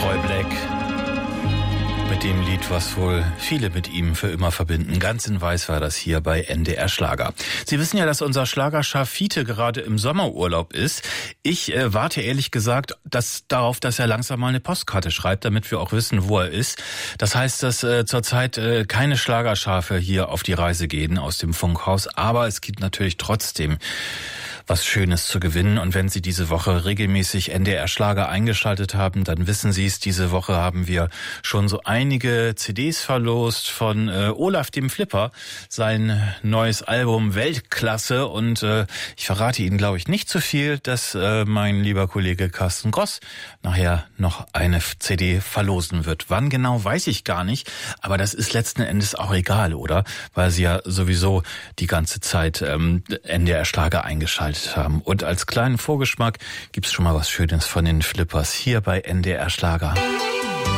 Roy Black mit dem Lied, was wohl viele mit ihm für immer verbinden. Ganz in Weiß war das hier bei NDR Schlager. Sie wissen ja, dass unser Schlagerschaf Fiete gerade im Sommerurlaub ist. Ich warte ehrlich gesagt darauf, dass er langsam mal eine Postkarte schreibt, damit wir auch wissen, wo er ist. Das heißt, dass zurzeit keine Schlagerschafe hier auf die Reise gehen aus dem Funkhaus. Aber es gibt natürlich trotzdem was Schönes zu gewinnen. Und wenn Sie diese Woche regelmäßig NDR Schlager eingeschaltet haben, dann wissen Sie es. Diese Woche haben wir schon so einige CDs verlost von Olaf dem Flipper, sein neues Album Weltklasse. Und ich verrate Ihnen, glaube ich, nicht zu viel, dass mein lieber Kollege Carsten Gross nachher noch eine CD verlosen wird. Wann genau, weiß ich gar nicht. Aber das ist letzten Endes auch egal, oder? Weil Sie ja sowieso die ganze Zeit NDR Schlager eingeschaltet haben. Und als kleinen Vorgeschmack gibt's schon mal was Schönes von den Flippers hier bei NDR Schlager.